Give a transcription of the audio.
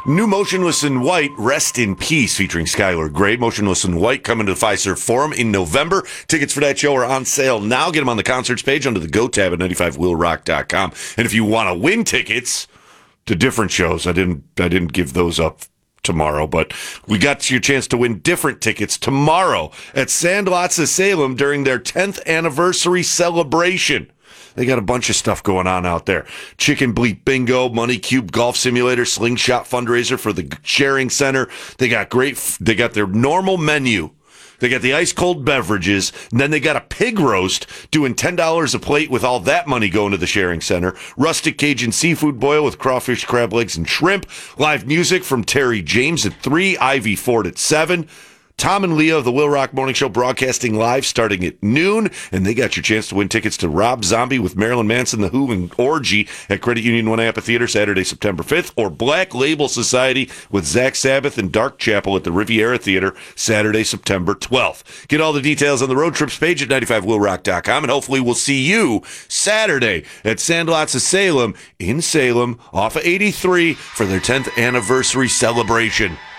New Motionless in White, Rest in Peace, featuring Skylar Grey. Motionless in White coming to the Fiserv Forum in November. Tickets for that show are on sale now. Get them on the concerts page under the Go tab at 95willrock.com. And if you want to win tickets to different shows, I didn't give those up tomorrow, but we got your chance to win different tickets tomorrow at Sandlots of Salem during their 10th anniversary celebration. They got a bunch of stuff going on out there. Chicken Bleep Bingo, Money Cube Golf Simulator, Slingshot Fundraiser for the Sharing Center. They got their normal menu. They got the ice-cold beverages, and then they got a pig roast doing $10 a plate with all that money going to the Sharing Center. Rustic Cajun seafood boil with crawfish, crab legs, and shrimp. Live music from Terry James at 3, Ivy Ford at 7. Tom and Leah of the Will Rock Morning Show broadcasting live starting at noon, and they got your chance to win tickets to Rob Zombie with Marilyn Manson, The Who, and Orgy at Credit Union 1 Amphitheater Saturday, September 5th, or Black Label Society with Zach Sabbath and Dark Chapel at the Riviera Theater Saturday, September 12th. Get all the details on the road trips page at 95willrock.com, and hopefully we'll see you Saturday at Sandlots of Salem in Salem off of 83 for their 10th anniversary celebration.